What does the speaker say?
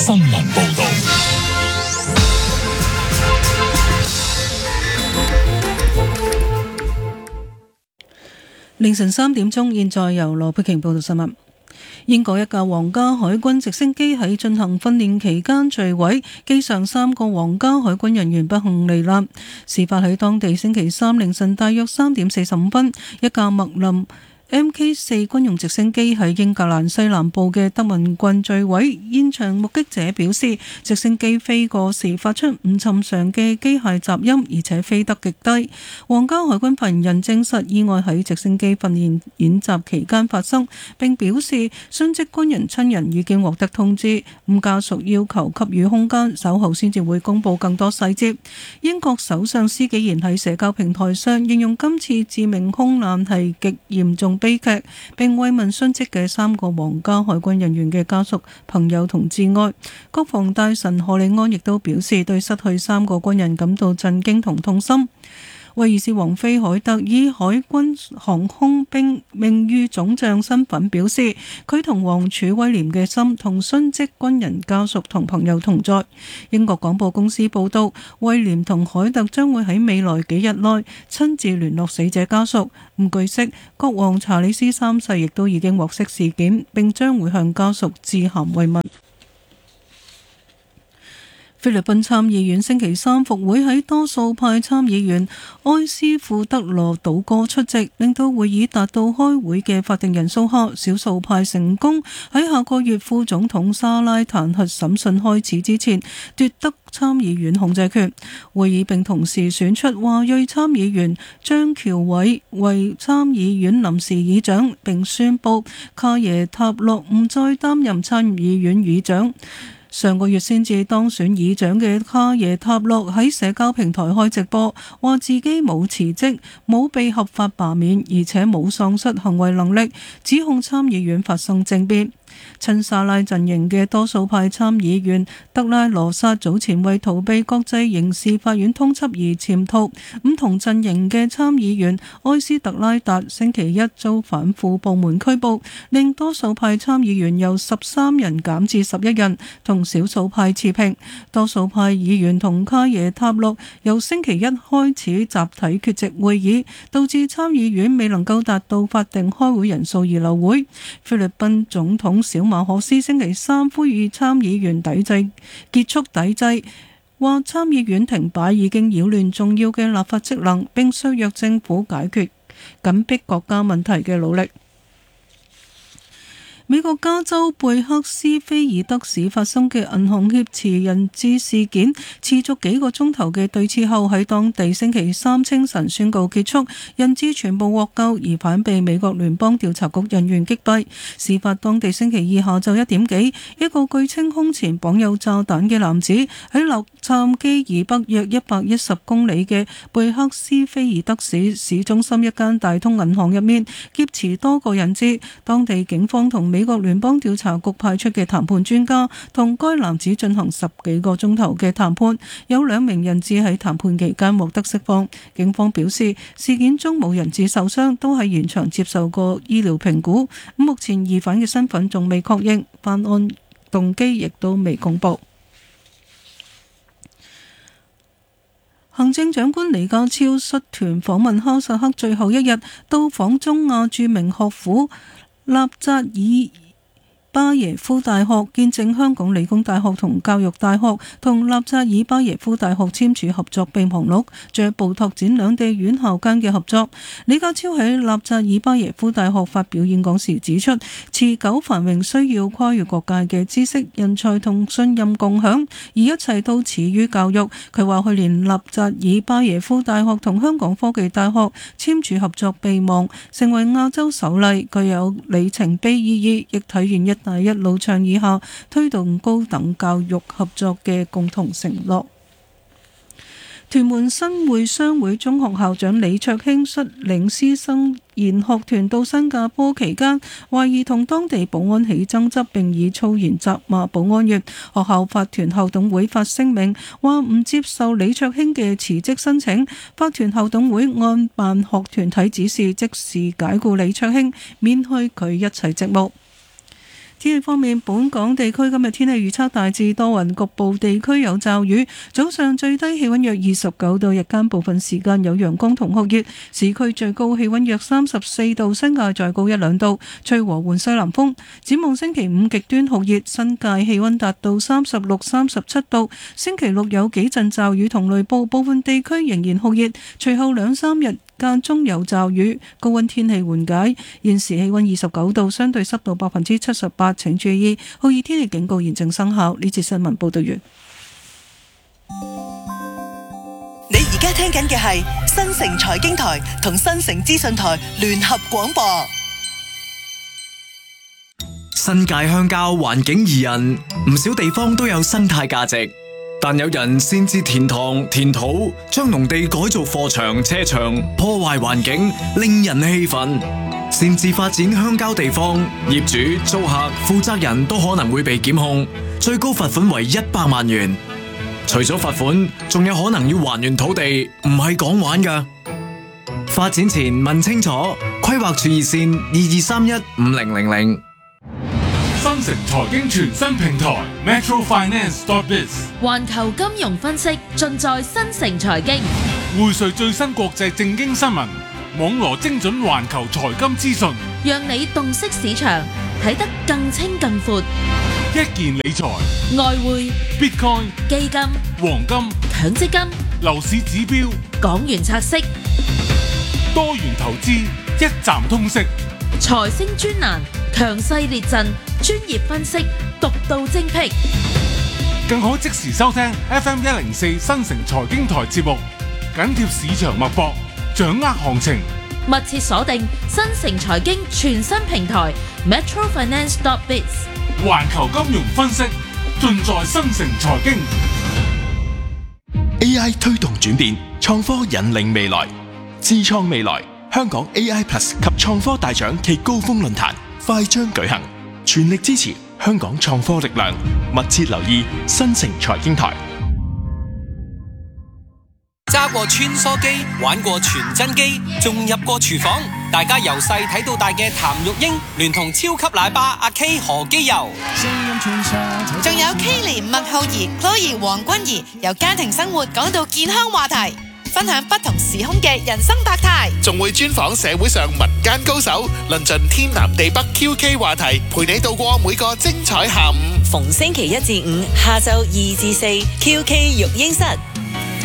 新聞報道。 凌晨3點鐘，現在由羅佩瓊報道新聞。英國一架皇家海軍直升機喺進行訓練期間墜毀，機上3個皇家海軍人員不幸罹難。事發喺當地星期三凌晨大約3點45分，一架麥林MK4 軍用直升機喺英格蘭西南部嘅德文郡墜毀。現場目擊者表示，直升機飛過時發出唔尋常嘅機械雜音，而且飛得極低。皇家海軍發言人證實意外喺直升機訓練演習期間發生，並表示殉職軍人親人已經獲得通知，家屬要求給予空間，稍後先至會公布更多細節。英國首相施紀賢喺社交平台上形容今次致命空難係極嚴重悲劇，並慰問殉職嘅3個皇家海軍人員嘅家屬、朋友同摯愛。國防大臣何利安亦都表示對失去3個軍人感到震驚同痛心。威爾士王妃凱特以海軍航空兵名譽總將身份表示，佢同王儲威廉嘅心同殉職軍人家屬同朋友同在。英國廣播公司報道，威廉同凱特將會喺未來幾日內親自聯絡死者家屬。據悉，國王查理斯3世亦都已經獲悉事件，並將會向家屬致函慰問。菲律賓參議院星期三復會，喺多數派參議員埃斯庫德羅倒戈出席，令到會議達到開會嘅法定人數下，少數派成功喺下個月副總統沙拉彈劾審訊開始之前奪得參議院控制權。會議並同時選出華裔參議員張喬偉為參議院臨時議長，並宣布卡耶塔洛唔再擔任參議院議長。上個月先至當選議長嘅卡耶塔洛喺社交平台開直播，話自己冇辭職、冇被合法罷免，而且冇喪失行為能力，指控參議院發生政變。親沙拉陣營嘅多數派參議員德拉羅薩早前為逃避國際刑事法院通緝而潛逃，唔同陣營嘅參議員埃斯特拉達星期一遭反腐部門拘捕，令多數派參議員由13人減至11人，同少數派持平。多數派議員同卡耶塔洛由星期一開始集體缺席會議，導致參議院未能夠達到法定開會人數而流會。菲律賓總統小馬可斯星期三呼籲參議員結束抵制，話參議院停擺已經擾亂重要嘅立法職能，並削弱政府解決緊迫國家問題嘅努力。美國加州貝克斯菲爾德市發生嘅銀行挾持人質事件持續幾個鐘頭嘅對峙後，喺當地星期三清晨宣告結束，人質全部獲救，疑犯被美國聯邦調查局人員擊斃。事發當地星期二下晝1點幾，一個據稱胸前綁有炸彈嘅男子喺洛杉磯以北約110公里嘅貝克斯菲爾德市市中心一間大通銀行入面劫持多個人質。當地警方同美國聯邦調查局派出嘅談判專家同該男子進行10幾個鐘頭嘅談判，有2名人質喺談判期間獲得釋放。警方表示，事件中冇人質受傷，都喺現場接受過醫療評估。目前疑犯嘅身份仲未確認，犯案動機亦都未公布。行政長官李家超率團訪問哈薩克最後一日，到訪中亞著名學府納扎爾巴耶夫大學，見證香港理工大學同教育大學同納扎爾巴耶夫大學簽署合作備忘錄，進一步拓展兩地院校間嘅合作。李家超喺納扎爾巴耶夫大學發表演講時指出，持久繁榮需要跨越各界嘅知識、人才同信任共享，而一切都始於教育。佢話去年納扎爾巴耶夫大學同香港科技大學簽署合作備忘，成為亞洲首例，具有里程碑意義，亦體現一帶一路倡議下推動高等教育合作嘅共同承諾。屯門新會商會中學校長李卓興率領師生研學團到新加坡期間，懷疑同當地保安起爭執，並以粗言責罵保安員。學校法團校董會發聲明話唔接受李卓興嘅辭職申請，法團校董會按辦學團體指示，即時解僱李卓興，免去佢一切職務。 天氣方面，本港地區今日天氣預測大致多雲，局部地區有驟雨。早上最低氣溫約29度，日間部分時間有陽光同酷熱。市區最高氣溫約34度，新界再高1-2度，吹和緩西南風。展望星期五極端酷熱，新界氣溫達到36、37度。星期六有幾陣驟雨同雷暴，部分地區仍然酷熱。隨後2-3日間中有驟雨，高溫天氣緩解。現時氣溫29度，相對濕度78%，請注意酷熱天氣警告現正生效。呢節新聞報道完。 你而家聽緊嘅係新城財經台同新城資訊台聯合廣播。 新界鄉郊環境宜人，唔少地方都有生態價值。但有人擅自填塘填土，將農地改造貨場車場，破壞環境，令人氣憤。擅自發展鄉郊地方，業主、租客、負責人都可能會被檢控，最高罰款為100萬元。除咗罰款，仲有可能要還原土地，唔係講玩㗎。發展前問清楚，規劃處熱線22315000。 新城財經全新平台 metrofinance.biz， 環球金融分析盡在新城財經， 匯萃最新國際政經新聞，網羅精準環球財金資訊， 讓你洞悉市場，睇得更清更闊。 一件理財、 外匯、 Bitcoin、 基金、 黃金、 強積金、 樓市指標、 港元拆息、 多元投資，一站通識。 財星專欄，強勢列陣，專業分析，獨到精闢， 更可即時收聽 FM104新城財經台節目，緊貼市場脈搏，掌握行情。 密切鎖定新城財經全新平台 metrofinance.biz， 環球金融分析盡在新城財經。 AI 推動轉變，創科引領未來，智創未來。香港 AI Plus 及創科大獎暨高峰論壇快將舉行，全力支持香港創科力量，密切留意新城財經台。 揸過穿梭機，玩過傳真機，仲入過廚房，大家由細睇到大嘅譚玉英，聯同超級奶爸阿 K 何基佑， 仲有 K 連麥浩儀、Chloe 黃君儀，由家庭生活講到健康話題，分享不同時空嘅人生百態， 仲會專訪社會上民間高手，論盡天南地北 QK 話題，陪你度過每個精彩下午。 逢星期1至5下晝2至4 QK 育嬰室。